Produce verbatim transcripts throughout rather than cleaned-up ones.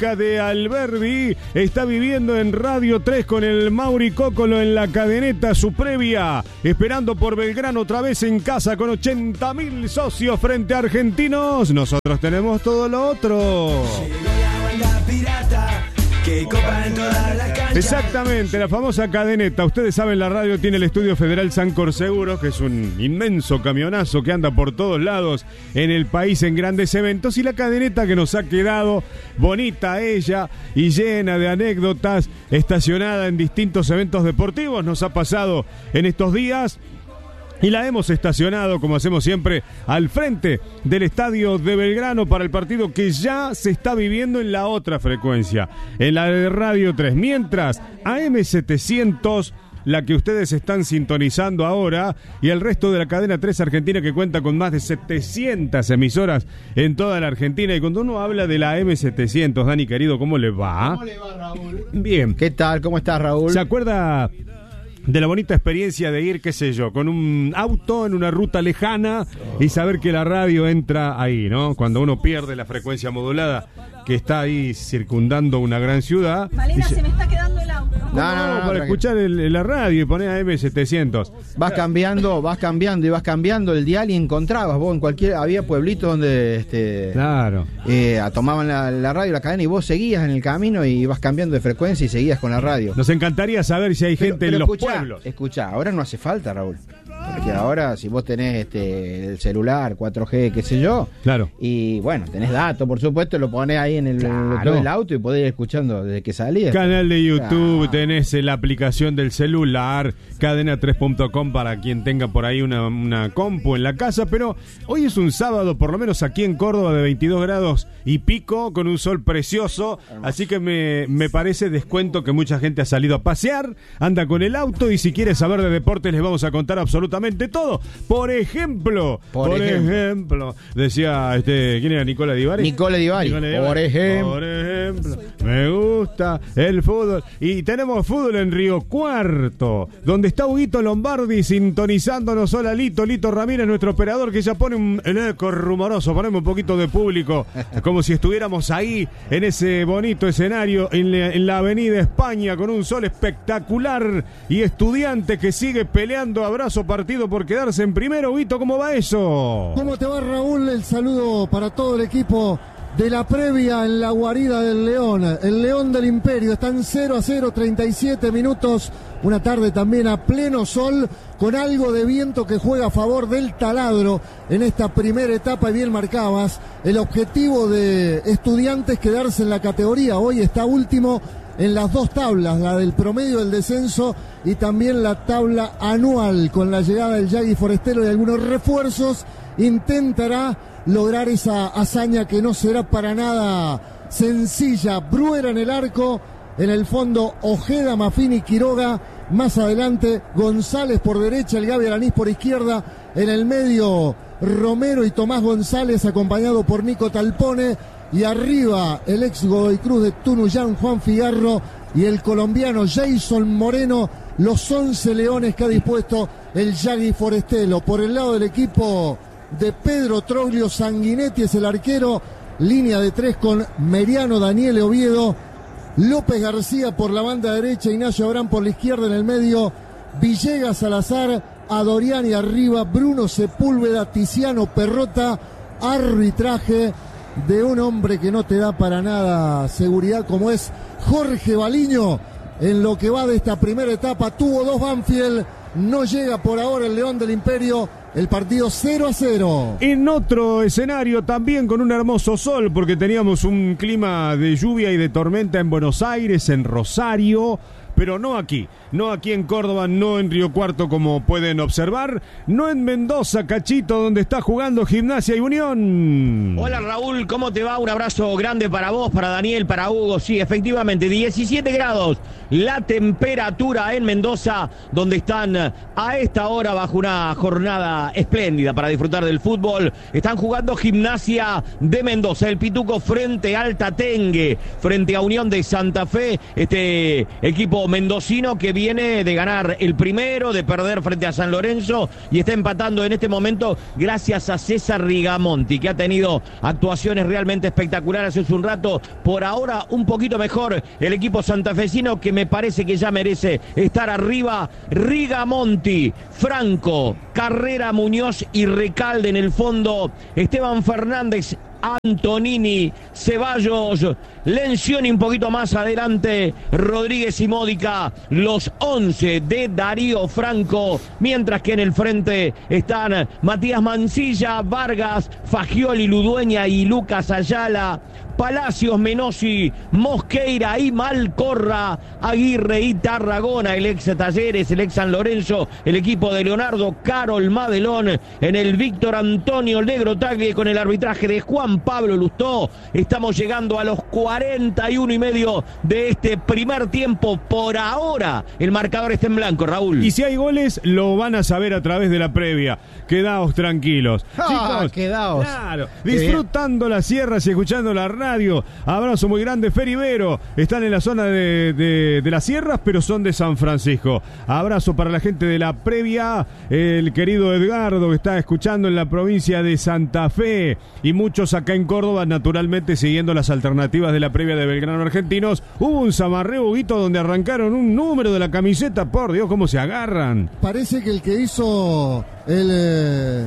Oscar de Alberdi está viviendo en Radio tres con el Mauri Cócolo en la cadeneta, su previa, esperando por Belgrano otra vez en casa con ochenta mil socios frente a Argentinos. Nosotros tenemos todo lo otro. Exactamente, la famosa cadeneta. Ustedes saben, la radio tiene el estudio federal Sancor Seguros, que es un inmenso camionazo que anda por todos lados en el país en grandes eventos, y la cadeneta que nos ha quedado bonita ella y llena de anécdotas, estacionada en distintos eventos deportivos, nos ha pasado en estos días. Y la hemos estacionado, como hacemos siempre, al frente del estadio de Belgrano para el partido que ya se está viviendo en la otra frecuencia, en la de Radio tres. Mientras A M setecientos, la que ustedes están sintonizando ahora, y el resto de la cadena tres Argentina, que cuenta con más de setecientas emisoras en toda la Argentina. Y cuando uno habla de la A M setecientos, Dani querido, ¿cómo le va? ¿Cómo le va, Raúl? Bien. ¿Qué tal? ¿Cómo estás, Raúl? ¿Se acuerda de la bonita experiencia de ir, qué sé yo, con un auto en una ruta lejana y saber que la radio entra ahí, ¿no? Cuando uno pierde la frecuencia modulada que está ahí circundando una gran ciudad. Malena, dice, se me está quedando el auto. No, no, no, no, para tranquilo. escuchar el, la radio y poner A M setecientos. Vas cambiando, vas cambiando y vas cambiando el dial y encontrabas vos en cualquier, había pueblitos donde este Claro. eh, tomaban la, la radio, la cadena, y vos seguías en el camino y ibas cambiando de frecuencia y seguías con la radio. Nos encantaría saber si hay Pero- gente pero en los escuchá, pueblos. Escuchá, ahora no hace falta, Raúl. Porque ahora, si vos tenés este el celular, cuatro G, qué sé yo, Claro. y bueno, tenés datos, por supuesto, lo ponés ahí en el, Claro. en el auto y podés ir escuchando desde que salía. Canal de YouTube, Ah. tenés la aplicación del celular, cadena tres punto com para quien tenga por ahí una, una compu en la casa. Pero hoy es un sábado, por lo menos aquí en Córdoba, de veintidós grados y pico, con un sol precioso. Así que me, me parece descuento que mucha gente ha salido a pasear, anda con el auto, y si quiere saber de deportes les vamos a contar absolutamente todo. Por ejemplo, Por por, ejemplo. ejemplo, decía, este, ¿quién era? Nicola Divari. Nicola Divari. Por ejemplo. Por ejemplo, me gusta el fútbol. Y tenemos fútbol en Río Cuarto, donde está Huguito Lombardi sintonizándonos. Hola, Lito, Lito Ramírez, nuestro operador, que ya pone un el eco rumoroso. Ponemos un poquito de público, como si estuviéramos ahí en ese bonito escenario en la, en la Avenida España, con un sol espectacular y Estudiante que sigue peleando abrazo partido por quedarse en primero. Huguito, ¿cómo va eso? ¿Cómo te va, Raúl? El saludo para todo el equipo de la previa en la guarida del León. El León del Imperio está en cero a cero, treinta y siete minutos. Una tarde también a pleno sol, con algo de viento que juega a favor del taladro en esta primera etapa. Y bien marcabas, el objetivo de Estudiantes quedarse en la categoría. Hoy está último en las dos tablas, la del promedio del descenso y también la tabla anual. Con la llegada del Yagui Forestero y algunos refuerzos, intentará lograr esa hazaña que no será para nada sencilla. Bruera en el arco, en el fondo Ojeda, Mafini, Quiroga, más adelante González por derecha, el Gaby Alanís por izquierda, en el medio Romero y Tomás González, acompañado por Nico Talpone, y arriba el ex Godoy Cruz de Tunuyán, Juan Figarro, y el colombiano Jason Moreno, los once leones que ha dispuesto el Yagui Forestelo. Por el lado del equipo de Pedro Troglio, Sanguinetti es el arquero, línea de tres con Meriano, Daniel Oviedo, López García por la banda derecha, Ignacio Abrán por la izquierda, en el medio Villegas, Salazar, Adoriani arriba, Bruno Sepúlveda, Tiziano Perrota. Arbitraje de un hombre que no te da para nada seguridad, como es Jorge Baliño. En lo que va de esta primera etapa tuvo dos Banfield, no llega por ahora el León del Imperio. El partido cero a cero. En otro escenario, también con un hermoso sol, porque teníamos un clima de lluvia y de tormenta en Buenos Aires, en Rosario, pero no aquí, no aquí en Córdoba, no en Río Cuarto, como pueden observar, no en Mendoza, Cachito, donde está jugando Gimnasia y Unión. Hola, Raúl, ¿cómo te va? Un abrazo grande para vos, para Daniel, para Hugo. Sí, efectivamente, diecisiete grados la temperatura en Mendoza, donde están a esta hora bajo una jornada espléndida para disfrutar del fútbol. Están jugando Gimnasia de Mendoza, el Pituco frente al Tatengue, frente a Unión de Santa Fe, este equipo mendocino que viene de ganar el primero, de perder frente a San Lorenzo y está empatando en este momento gracias a César Rigamonti, que ha tenido actuaciones realmente espectaculares hace un rato. Por ahora un poquito mejor el equipo santafesino, que me parece que ya merece estar arriba. Rigamonti, Franco, Carrera, Muñoz y Recalde en el fondo. Esteban Fernández, Antonini, Ceballos, Lencioni un poquito más adelante, Rodríguez y Módica, los once de Darío Franco, mientras que en el frente están Matías Mancilla, Vargas, Fagioli, Ludueña y Lucas Ayala, Palacios, Menossi, Mosqueira y Malcorra, Aguirre y Tarragona, el ex Talleres, el ex San Lorenzo, el equipo de Leonardo Carol Madelón, en el Víctor Antonio Negro Tagli con el arbitraje de Juan Pablo Lustó. Estamos llegando a los cuarenta y uno y medio de este primer tiempo. Por ahora el marcador está en blanco, Raúl. Y si hay goles, lo van a saber a través de la previa. Quedaos tranquilos. Ah, Chicos, quedaos. Claro, disfrutando las sierras y escuchando la radio. Abrazo muy grande, Feribero. Están en la zona de, de, de las sierras, pero son de San Francisco. Abrazo para la gente de la previa. El querido Edgardo, que está escuchando en la provincia de Santa Fe. Y muchos acá en Córdoba, naturalmente siguiendo las alternativas de la previa de Belgrano Argentinos. Hubo un zamarreo, Huguito, donde arrancaron un número de la camiseta. Por Dios, cómo se agarran. Parece que el que hizo el... Eh...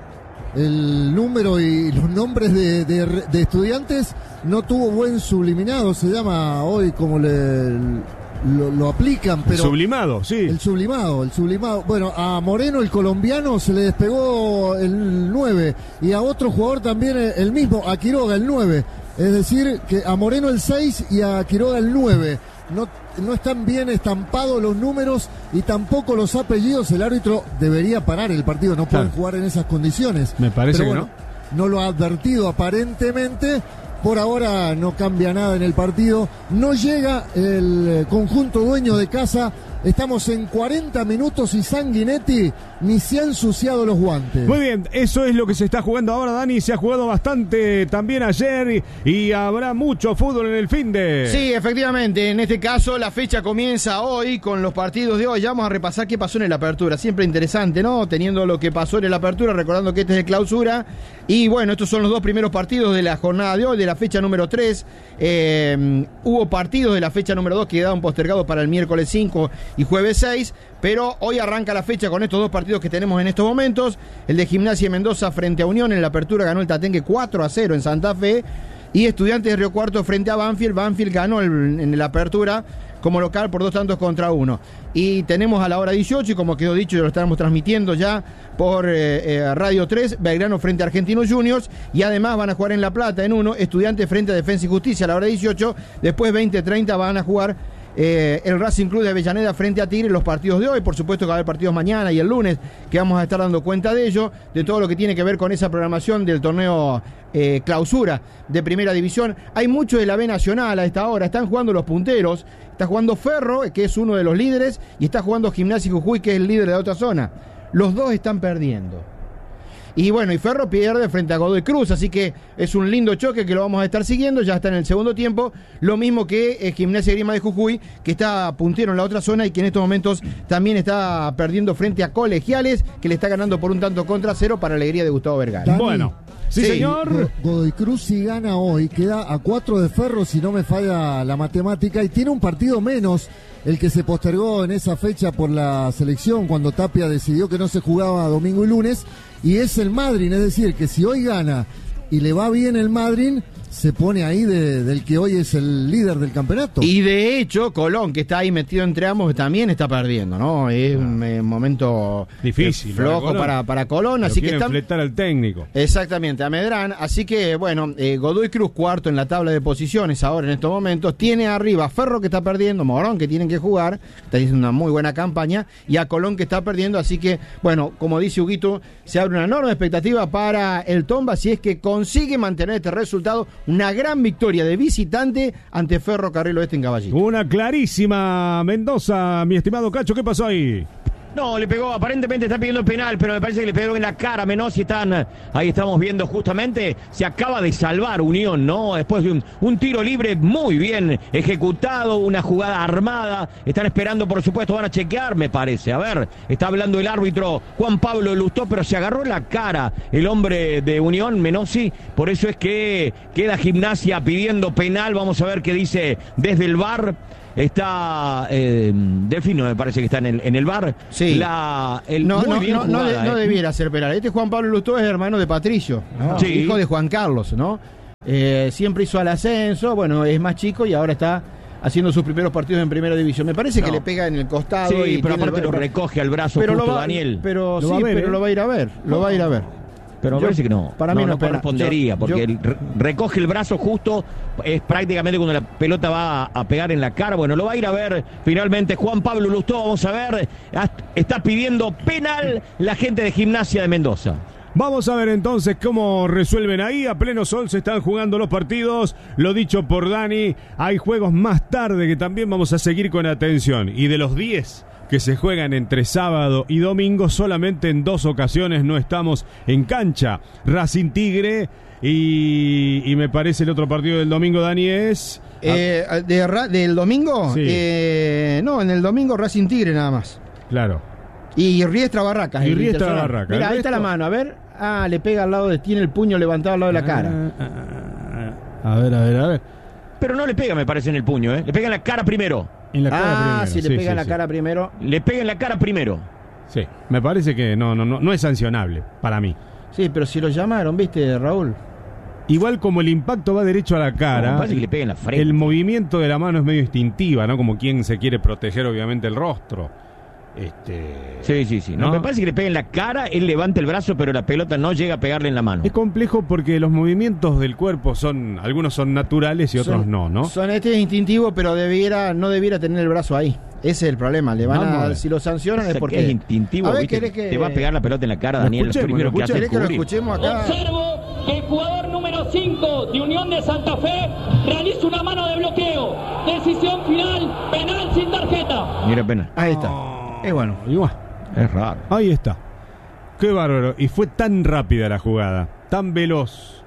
el número y los nombres de, de, de estudiantes no tuvo buen subliminado, se llama hoy como le lo, lo aplican, pero el sublimado, sí. El sublimado, el sublimado. Bueno, a Moreno, el colombiano, se le despegó el nueve y a otro jugador también el mismo, a Quiroga el nueve. Es decir, que a Moreno el seis y a Quiroga el nueve. No, no están bien estampados los números y tampoco los apellidos. El árbitro debería parar el partido, no pueden claro. jugar en esas condiciones. Me parece Pero que bueno, no. No lo ha advertido aparentemente. Por ahora no cambia nada en el partido. No llega el conjunto dueño de casa. Estamos en cuarenta minutos y Sanguinetti ni se ha ensuciado los guantes. Muy bien, eso es lo que se está jugando ahora, Dani. Se ha jugado bastante también ayer y, y habrá mucho fútbol en el fin de... Sí, efectivamente. En este caso la fecha comienza hoy con los partidos de hoy. Ya vamos a repasar qué pasó en la apertura. Siempre interesante, ¿no? Teniendo lo que pasó en la apertura, recordando que este es de clausura. Y bueno, estos son los dos primeros partidos de la jornada de hoy, de la fecha número tres. Eh, hubo partidos de la fecha número dos que quedaron postergados para el miércoles cinco y jueves seis, pero hoy arranca la fecha con estos dos partidos que tenemos en estos momentos. El de Gimnasia de Mendoza frente a Unión, en la apertura ganó el Tatengue cuatro a cero en Santa Fe, y Estudiantes de Río Cuarto frente a Banfield. Banfield ganó el, en la apertura como local por dos tantos contra uno. Y tenemos a la hora dieciocho, y como quedó dicho, lo estamos transmitiendo ya por eh, eh, Radio tres, Belgrano frente a Argentinos Juniors, y además van a jugar en La Plata en uno, Estudiantes frente a Defensa y Justicia a la hora dieciocho, después veinte treinta van a jugar Eh, el Racing Club de Avellaneda frente a Tigre, los partidos de hoy. Por supuesto que va a haber partidos mañana y el lunes, que vamos a estar dando cuenta de ello, de todo lo que tiene que ver con esa programación del torneo eh, clausura de Primera División. Hay mucho de la B Nacional a esta hora, están jugando los punteros, está jugando Ferro, que es uno de los líderes, y está jugando Gimnasia y Jujuy, que es el líder de la otra zona. Los dos están perdiendo. Y bueno, y Ferro pierde frente a Godoy Cruz, así que es un lindo choque que lo vamos a estar siguiendo, ya está en el segundo tiempo, lo mismo que eh, Gimnasia y Grima de Jujuy, que está puntero en la otra zona y que en estos momentos también está perdiendo frente a Colegiales, que le está ganando por un tanto contra cero, para alegría de Gustavo Vergara. Dani, Bueno, sí, sí. señor. Godoy Cruz, si gana hoy, queda a cuatro de Ferro, si no me falla la matemática, y tiene un partido menos, el que se postergó en esa fecha por la selección, cuando Tapia decidió que no se jugaba domingo y lunes, y es el Madryn. Es decir, que si hoy gana y le va bien el Madryn, se pone ahí de, del que hoy es el líder del campeonato. Y de hecho, Colón, que está ahí metido entre ambos, también está perdiendo, ¿no? Es un eh, momento difícil, eh, flojo Colón. para, para Colón, Pero así que quieren están... fletar al técnico. Exactamente, a Medrán. Así que, bueno, eh, Godoy Cruz cuarto en la tabla de posiciones ahora en estos momentos. Tiene arriba a Ferro, que está perdiendo, Morón, que tienen que jugar, está haciendo una muy buena campaña, y a Colón, que está perdiendo. Así que, bueno, como dice Huguito, se abre una enorme expectativa para el Tomba si es que consigue mantener este resultado. Una gran victoria de visitante ante Ferro Carril Oeste en Caballito. Una clarísima Mendoza, mi estimado Cacho. ¿Qué pasó ahí? No, le pegó, aparentemente está pidiendo penal, pero me parece que le pegó en la cara. Menossi están, ahí estamos viendo justamente, se acaba de salvar Unión, ¿no? Después de un, un tiro libre muy bien ejecutado, una jugada armada. Están esperando, por supuesto, van a chequear, me parece. A ver, está hablando el árbitro Juan Pablo Lustó, pero se agarró la cara el hombre de Unión, Menossi. Por eso es que queda Gimnasia pidiendo penal. Vamos a ver qué dice desde el V A R. Está eh, Delfino, me parece que está en el, en el V A R. Sí. La, el, no, muy no, bien no, jugada, no, de, eh. no debiera ser penal. Este Juan Pablo Lustó es hermano de Patricio, ¿no? Sí. Hijo de Juan Carlos, ¿no? Eh, siempre hizo al ascenso, bueno, es más chico y ahora está haciendo sus primeros partidos en primera división. Me parece No. que le pega en el costado. Sí, y pero tiene aparte el- lo recoge al brazo pero justo lo va, Daniel. Pero Lo sí, va a ver, pero ¿eh? lo va a ir a ver. Lo va a ir a ver. Pero me Yo- parece que no. para no, mí no no es penal. correspondería, Yo- porque yo- él re- recoge el brazo justo, es prácticamente cuando la pelota va a, a pegar en la cara. Bueno, lo va a ir a ver finalmente Juan Pablo Lustó. Vamos a ver, está pidiendo penal la gente de Gimnasia de Mendoza. Vamos a ver entonces cómo resuelven ahí. A pleno sol se están jugando los partidos. Lo dicho por Dani, hay juegos más tarde que también vamos a seguir con atención. Y de los diez que se juegan entre sábado y domingo, solamente en dos ocasiones no estamos en cancha. Racing Tigre y, y me parece el otro partido del domingo, Dani, es... Eh, de Ra- ¿Del domingo? Sí. Eh, no, en el domingo Racing Tigre nada más. Claro. Y Riestra Barracas. Y el Riestra Internacional. Barracas. Mira, El ahí está resto- la mano, a ver. Ah, le pega al lado de... Tiene el puño levantado al lado de la cara. A ver, a ver, a ver. Pero no le pega, me parece, en el puño, ¿eh? Le pega en la cara primero. En la cara Ah, primero. si le Sí, pega sí, en la sí. cara primero. Le pega en la cara primero. Sí, me parece que no, no, no, no es sancionable para mí. Sí, pero si lo llamaron, ¿viste, Raúl? Igual como el impacto va derecho a la No, cara, me parece que le pega en la frente. el movimiento de la mano es medio instintiva, ¿no? Como quien se quiere proteger obviamente el rostro. Este, Sí, sí, sí. No, ¿no? me parece que le pega en la cara, él levanta el brazo, pero la pelota no llega a pegarle en la mano. Es complejo porque los movimientos del cuerpo son, algunos son naturales y otros Son- no, ¿no? Son este es instintivo, pero debiera, no debiera tener el brazo ahí. Ese es el problema. Le van Vamos a a, ver. si lo sancionan O es sea, porque que es instintivo, A ver, ¿viste? ¿querés que Te va a pegar la pelota en la cara, Daniel. escuchemos, Lo primero lo que hace es ¿Querés que lo cubrir. escuchemos acá? Observo que el jugador número cinco de Unión de Santa Fe realiza una mano de bloqueo. Decisión final, penal sin tarjeta. Mira, pena. Ahí está. Es bueno. Y bueno, Es raro. ahí está. Qué bárbaro. Y fue tan rápida la jugada, tan veloz,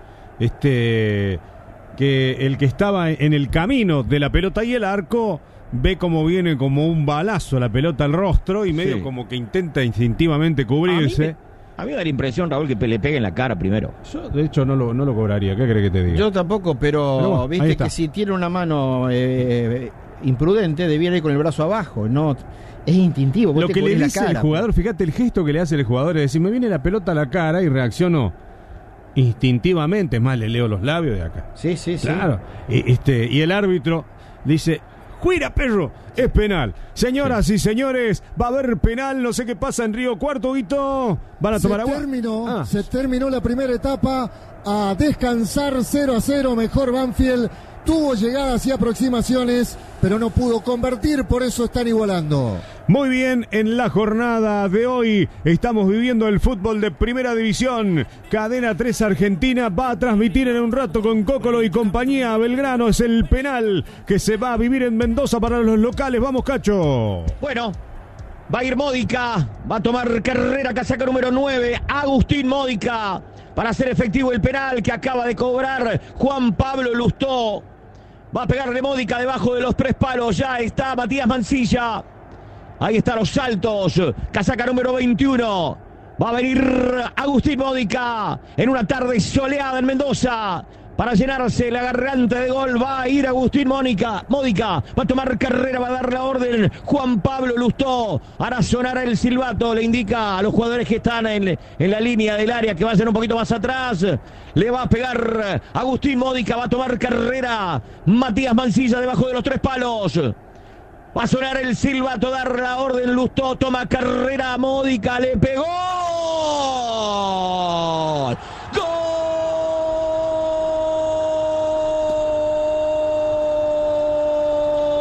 este, que el que estaba en el camino de la pelota y el arco ve como viene como un balazo la pelota al rostro y medio Sí. como que intenta instintivamente A mí, cubrirse. me, a mí me da la impresión, Raúl, que le pegue en la cara primero. Yo, de hecho, no lo, no lo cobraría. ¿Qué crees que te diga? Yo tampoco, pero, Pero bueno, ahí viste está. que si tiene una mano eh, imprudente, debiera ir con el brazo abajo. No, es instintivo. vos Lo te que le cubrís la dice el cara. jugador, fíjate el gesto que le hace el jugador, es decir, me viene la pelota a la cara y reacciono instintivamente, es más, le leo los labios de acá. Sí, sí, sí. Claro. Y, este, y el árbitro dice, ¡juira, perro! Es penal. Señoras y señores, va a haber penal, no sé qué pasa en Río Cuarto, Guito. ¿Van a Se tomar agua? terminó, Ah. se terminó la primera etapa, a descansar cero a cero, mejor Banfield, tuvo llegadas y aproximaciones, pero no pudo convertir, por eso están igualando. Muy bien, en la jornada de hoy estamos viviendo el fútbol de Primera División. Cadena tres Argentina va a transmitir en un rato con Cócolo y compañía. Belgrano es el penal que se va a vivir en Mendoza para los locales. Vamos, Cacho. Bueno, va a ir Módica, va a tomar carrera, casaca número nueve, Agustín Módica, para hacer efectivo el penal que acaba de cobrar Juan Pablo Lustó. Va a pegarle Módica debajo de los tres palos, ya está Matías Mancilla. Ahí están los saltos, casaca número veintiuno. Va a venir Agustín Módica en una tarde soleada en Mendoza. Para llenarse la garganta de gol va a ir Agustín Mónica, Módica, va a tomar carrera, va a dar la orden Juan Pablo Lustó, hará sonar el silbato, le indica a los jugadores que están en, en la línea del área que vayan un poquito más atrás, le va a pegar Agustín Módica, va a tomar carrera Matías Mancilla debajo de los tres palos. Va a sonar el silbato, dar la orden, Lustó toma carrera, Módica le pegó. ¡Gol!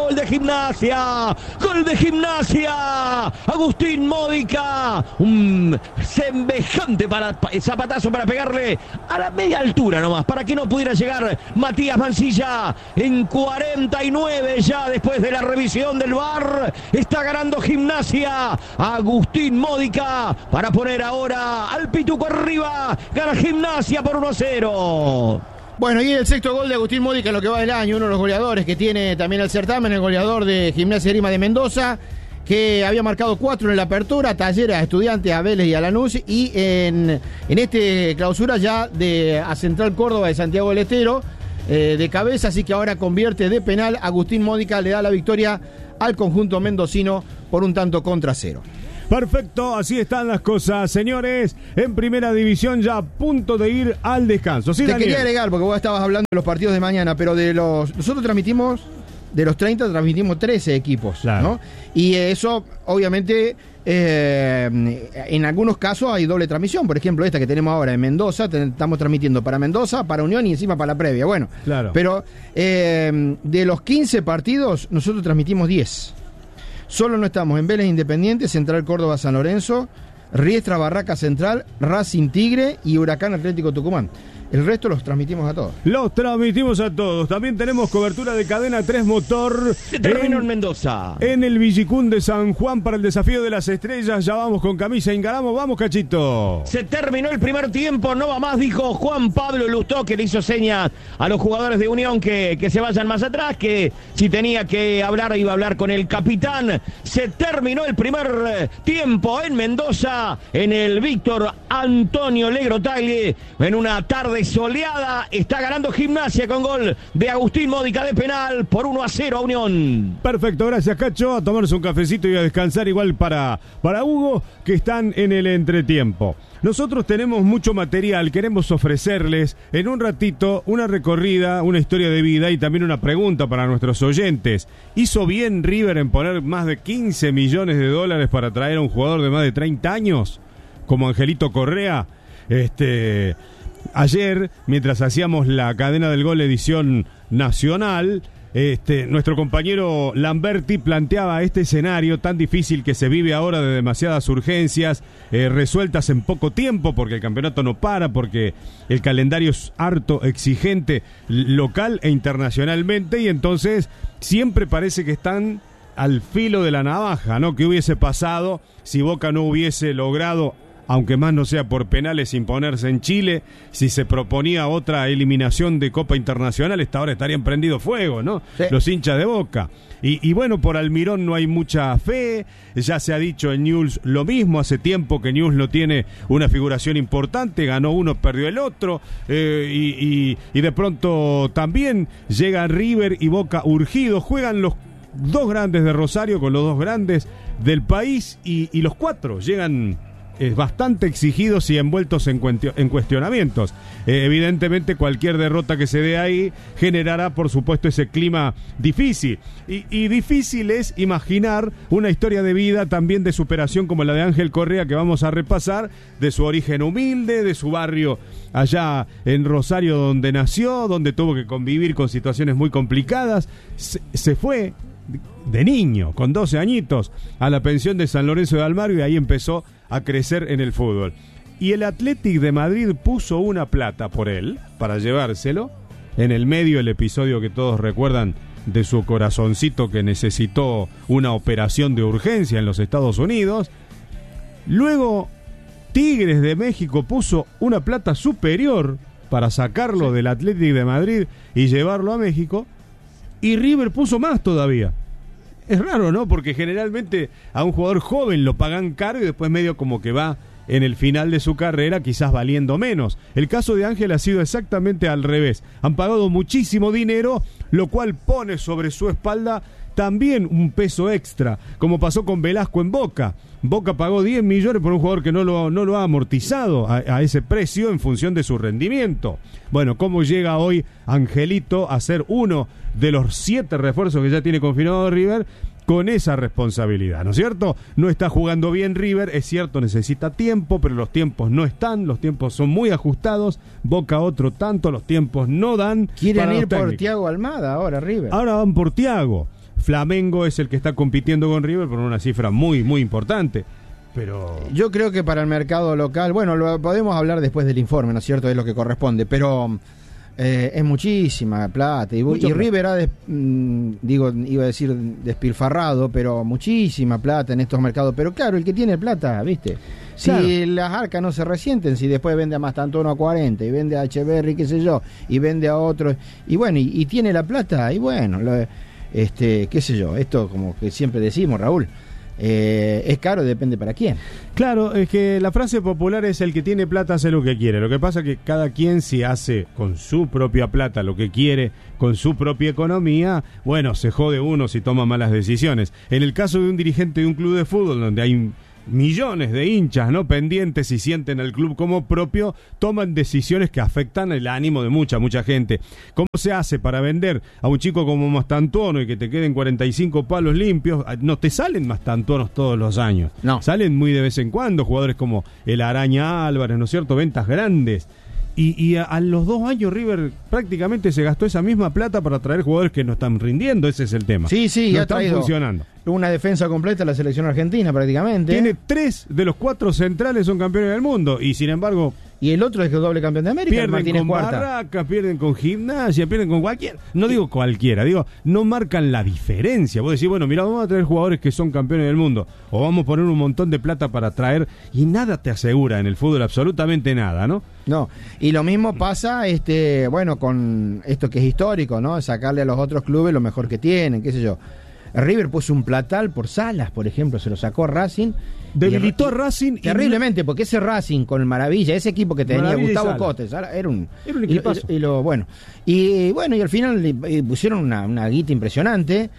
gol de Gimnasia, gol de Gimnasia, Agustín Módica, un semejante para, zapatazo para pegarle a la media altura nomás, para que no pudiera llegar Matías Mancilla. En cuarenta y nueve ya después de la revisión del V A R, está ganando Gimnasia, Agustín Módica, para poner ahora al Pituco arriba, gana Gimnasia por uno a cero. Bueno, y el sexto gol de Agustín Módica en lo que va del año, uno de los goleadores que tiene también el certamen, el goleador de Gimnasia Grima de Mendoza, que había marcado cuatro en la apertura, Talleres, a Estudiantes, a Vélez y a Lanús, y en, en este clausura ya de a Central Córdoba de Santiago del Estero, eh, de cabeza, así que ahora convierte de penal. Agustín Módica le da la victoria al conjunto mendocino por un tanto contra cero. Perfecto, así están las cosas, señores. En primera división ya a punto de ir al descanso. ¿Sí, Te Daniel? quería agregar, porque vos estabas hablando de los partidos de mañana, pero de los nosotros transmitimos, de los treinta transmitimos trece equipos, claro, ¿no? Y eso, obviamente, eh, en algunos casos hay doble transmisión. Por ejemplo, esta que tenemos ahora en Mendoza, te, estamos transmitiendo para Mendoza, para Unión y encima para la previa. Bueno, claro. Pero eh, de los quince partidos, nosotros transmitimos diez. Solo no estamos en Vélez Independiente, Central Córdoba San Lorenzo, Riestra Barraca Central, Racing Tigre y Huracán Atlético Tucumán. El resto los transmitimos a todos. Los transmitimos a todos. También tenemos cobertura de Cadena tres Motor. Se terminó en, en Mendoza. En el Villicún de San Juan para el desafío de las estrellas. Ya vamos con camisa Ingaramo. Vamos, Cachito. Se terminó el primer tiempo. No va más, dijo Juan Pablo Lustó, que le hizo señas a los jugadores de Unión que, que se vayan más atrás, que si tenía que hablar iba a hablar con el capitán. Se terminó el primer tiempo en Mendoza, en el Víctor Antonio Legrotaglie, en una tarde soleada. Está ganando Gimnasia con gol de Agustín Módica de penal por uno a cero a Unión. Perfecto, gracias, Cacho. A tomarse un cafecito y a descansar igual para, para Hugo, que están en el entretiempo. Nosotros tenemos mucho material, queremos ofrecerles en un ratito una recorrida, una historia de vida y también una pregunta para nuestros oyentes. ¿Hizo bien River en poner más de quince millones de dólares para traer a un jugador de más de treinta años como Angelito Correa? Este... Ayer, mientras hacíamos la cadena del gol edición nacional, este, nuestro compañero Lamberti planteaba este escenario tan difícil que se vive ahora de demasiadas urgencias, eh, resueltas en poco tiempo, porque el campeonato no para, porque el calendario es harto exigente local e internacionalmente, y entonces siempre parece que están al filo de la navaja, ¿no? ¿Qué hubiese pasado si Boca no hubiese logrado, aunque más no sea por penales, imponerse en Chile? Si se proponía otra eliminación de Copa Internacional, esta hora estarían prendido fuego, ¿no? Sí. Los hinchas de Boca. Y, y bueno, por Almirón no hay mucha fe. Ya se ha dicho en Newell's lo mismo. Hace tiempo que Newell's no tiene una figuración importante. Ganó uno, perdió el otro. Eh, y, y, y de pronto también llega River y Boca urgidos. Juegan los dos grandes de Rosario con los dos grandes del país. Y, y los cuatro llegan... es bastante exigidos y envueltos en, cuentio, en cuestionamientos. Eh, evidentemente cualquier derrota que se dé ahí generará, por supuesto, ese clima difícil. Y, y difícil es imaginar una historia de vida también de superación como la de Ángel Correa, que vamos a repasar, de su origen humilde, de su barrio allá en Rosario donde nació, donde tuvo que convivir con situaciones muy complicadas. Se, se fue de niño, con doce añitos, a la pensión de San Lorenzo de Almagro, y ahí empezó a crecer en el fútbol. Y el Athletic de Madrid puso una plata por él para llevárselo. En el medio, el episodio que todos recuerdan de su corazoncito que necesitó una operación de urgencia en los Estados Unidos. Luego Tigres de México puso una plata superior para sacarlo del Athletic de Madrid y llevarlo a México. Y River puso más todavía. Es raro, ¿no? Porque generalmente a un jugador joven lo pagan caro y después medio como que va en el final de su carrera quizás valiendo menos. El caso de Ángel ha sido exactamente al revés. Han pagado muchísimo dinero, lo cual pone sobre su espalda también un peso extra, como pasó con Velasco en Boca. Boca pagó diez millones por un jugador que no lo, no lo ha amortizado a, a ese precio en función de su rendimiento. Bueno, ¿cómo llega hoy Angelito a ser uno de los siete refuerzos que ya tiene confirmado River con esa responsabilidad, ¿no es cierto? No está jugando bien River, es cierto, necesita tiempo, pero los tiempos no están, los tiempos son muy ajustados. Boca otro tanto, los tiempos no dan. Quieren ir por Thiago Almada ahora, River. Ahora van por Thiago. Flamengo es el que está compitiendo con River por una cifra muy, muy importante. Pero yo creo que para el mercado local, bueno, lo podemos hablar después del informe, ¿no es cierto? Es lo que corresponde, pero eh, es muchísima plata. Y, y River ha, des, mmm, digo, iba a decir despilfarrado, pero muchísima plata en estos mercados. Pero claro, el que tiene plata, ¿viste? Si claro. las arcas no se resienten, si después vende a Mastantuono a cuarenta y vende a Echeverri, qué sé yo, y vende a otro, y bueno, y, y tiene la plata, y bueno, lo, este, qué sé yo, esto como que siempre decimos, Raúl. Eh, es caro, depende para quién. Claro, es que la frase popular es el que tiene plata hace lo que quiere. Lo que pasa es que cada quien si hace con su propia plata lo que quiere, con su propia economía, bueno, se jode uno si toma malas decisiones. En el caso de un dirigente de un club de fútbol donde hay millones de hinchas, ¿no?, pendientes y sienten al club como propio, toman decisiones que afectan el ánimo de mucha, mucha gente. ¿Cómo se hace para vender a un chico como Mastantuono y que te queden cuarenta y cinco palos limpios? No te salen Mastantuonos todos los años. No. Salen muy de vez en cuando jugadores como el Araña Álvarez, ¿no es cierto? Ventas grandes. Y, y a, a los dos años River prácticamente se gastó esa misma plata para traer jugadores que no están rindiendo, ese es el tema. Sí, sí, no ya están funcionando. Una defensa completa la selección argentina prácticamente. Tiene tres de los cuatro centrales son campeones del mundo y sin embargo... Y el otro es que es doble campeón de América. Pierden Martínez con Cuarta. Barracas, pierden con Gimnasia, pierden con cualquiera. No digo cualquiera, digo, no marcan la diferencia. Vos decís, bueno, mira, vamos a traer jugadores que son campeones del mundo o vamos a poner un montón de plata para traer y nada te asegura en el fútbol, absolutamente nada, ¿no? No, y lo mismo pasa, este, bueno, con esto que es histórico, ¿no? Sacarle a los otros clubes lo mejor que tienen, qué sé yo. River puso un platal por Salas, por ejemplo, se lo sacó a Racing. Debilitó a Racing. Terriblemente, porque ese Racing con el Maravilla, ese equipo que tenía Maravilla Gustavo Cotes, era un, era un equipazo. Y, y, y lo, bueno, y bueno, y al final le pusieron una, una guita impresionante.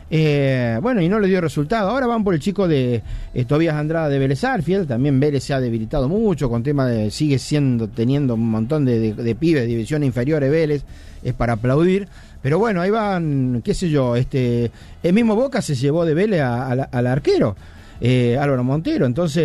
Eh, bueno, y no le dio resultado. Ahora van por el chico de eh, Tobías Andrada de Vélez Sarsfield. También Vélez se ha debilitado mucho con tema de, sigue siendo, teniendo un montón de, de, de pibes de división inferior de Vélez, es para aplaudir. Pero bueno, ahí van, qué sé yo, este, el mismo Boca se llevó de Vélez a, a, al arquero, eh, Álvaro Montero. Entonces,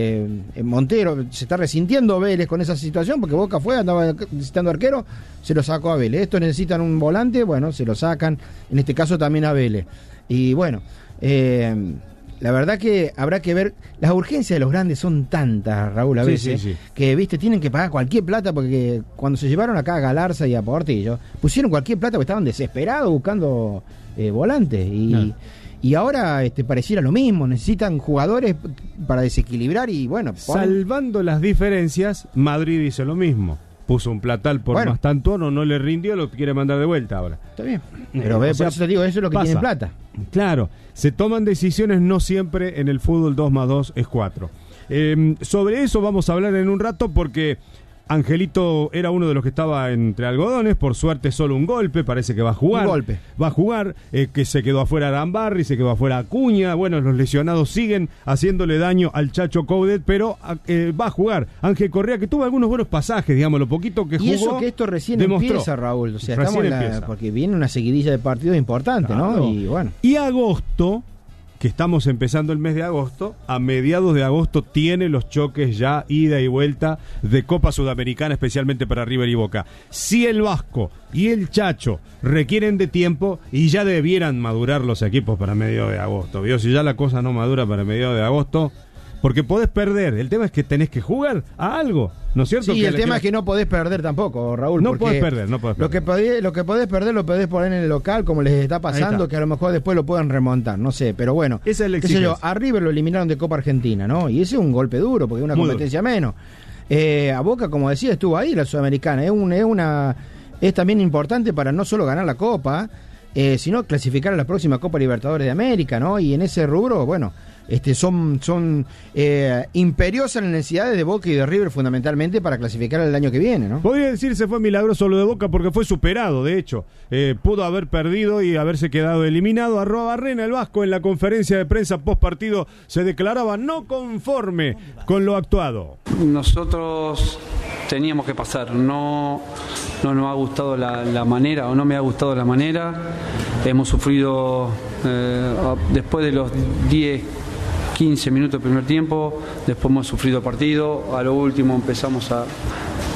eh, Montero se está resintiendo Vélez con esa situación, porque Boca fue, andaba necesitando arquero, se lo sacó a Vélez. Estos necesitan un volante, bueno, se lo sacan, en este caso también a Vélez. Y bueno, eh, la verdad que habrá que ver, las urgencias de los grandes son tantas, Raúl, a sí, veces, sí, sí. que viste tienen que pagar cualquier plata, porque cuando se llevaron acá a Galarza y a Portillo, pusieron cualquier plata porque estaban desesperados buscando eh, volantes. Y, no. y ahora este, pareciera lo mismo, necesitan jugadores para desequilibrar y bueno. Ponen... Salvando las diferencias, Madrid hizo lo mismo. Puso un platal por bueno. Mastantuono, no le rindió, lo quiere mandar de vuelta ahora. Está bien. Pero eh, ve, o sea, por eso te digo, eso es lo que pasa. Tienen plata. Claro, se toman decisiones, no siempre en el fútbol dos más dos es cuatro. Eh, sobre eso vamos a hablar en un rato porque Angelito era uno de los que estaba entre algodones, por suerte solo un golpe, parece que va a jugar. Un golpe. Va a jugar, eh, que se quedó afuera Arambarri, se quedó afuera Acuña, bueno, los lesionados siguen haciéndole daño al Chacho Coudet, pero eh, va a jugar. Ángel Correa, que tuvo algunos buenos pasajes, digamos, lo poquito que jugó. Y eso que esto recién demostró. Empieza, Raúl, o sea, estamos en la, porque viene una seguidilla de partidos importantes, claro. ¿no? Y bueno. Y agosto, que estamos empezando el mes de agosto, a mediados de agosto tiene los choques ya ida y vuelta de Copa Sudamericana, especialmente para River y Boca. Si el Vasco y el Chacho requieren de tiempo y ya debieran madurar los equipos para mediados de agosto, ¿vio? Si ya la cosa no madura para mediados de agosto, porque podés perder, el tema es que tenés que jugar a algo, ¿no es cierto? Sí, que el la, tema que... es que no podés perder tampoco, Raúl. No podés perder, no podés perder. Lo que, podés, lo que podés perder lo podés poner en el local, como les está pasando, está. Que a lo mejor después lo puedan remontar, no sé, pero bueno. Esa es la exigencia. Qué sé yo, a River lo eliminaron de Copa Argentina, ¿no? Y ese es un golpe duro, porque es una Muy competencia duro. menos. Eh, a Boca, como decía, estuvo ahí la Sudamericana, es, un, es una es también importante para no solo ganar la Copa, eh, sino clasificar a la próxima Copa Libertadores de América, ¿no? Y en ese rubro, bueno... Este, son son eh, imperiosas las necesidades de Boca y de River fundamentalmente para clasificar el año que viene, ¿no? Podría decirse fue milagroso lo de Boca porque fue superado, de hecho. Eh, pudo haber perdido y haberse quedado eliminado. Arroba Barrena, el Vasco, en la conferencia de prensa post partido se declaraba no conforme con lo actuado. Nosotros teníamos que pasar, no, no nos ha gustado la, la manera o no me ha gustado la manera. Hemos sufrido eh, después de los diez quince minutos del primer tiempo, después hemos sufrido partido, a lo último empezamos a,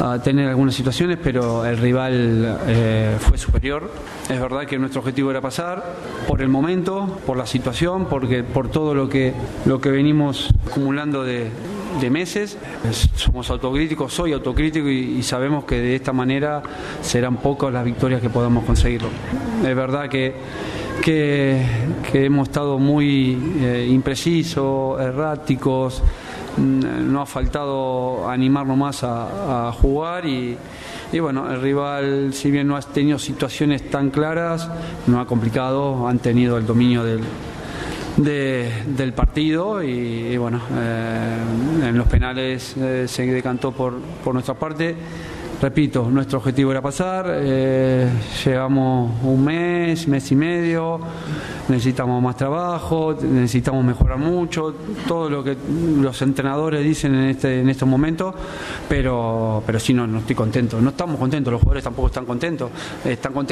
a tener algunas situaciones, pero el rival eh, fue superior. Es verdad que nuestro objetivo era pasar por el momento, por la situación, porque por todo lo que lo que venimos acumulando de, de meses. Somos autocríticos, soy autocrítico y, y sabemos que de esta manera serán pocas las victorias que podamos conseguirlo. Es verdad que que, que hemos estado muy eh, imprecisos, erráticos. No ha faltado animarnos más a, a jugar y, y bueno, el rival, si bien no ha tenido situaciones tan claras, no ha complicado, han tenido el dominio del, de, del partido y, y bueno, eh, en los penales eh, se decantó por, por nuestra parte. Repito, nuestro objetivo era pasar, eh, llevamos un mes, mes y medio, necesitamos más trabajo, necesitamos mejorar mucho, todo lo que los entrenadores dicen en este en estos momentos, pero pero sí, no, no estoy contento, no estamos contentos, los jugadores tampoco están contentos, están contentos.